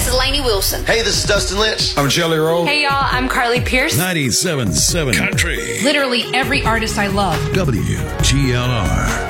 is Lainey Wilson. Hey, this is Dustin Lynch. I'm Jelly Roll. Hey, y'all, I'm Carly Pierce. 97.7 Country. Literally every artist I love. WGLR.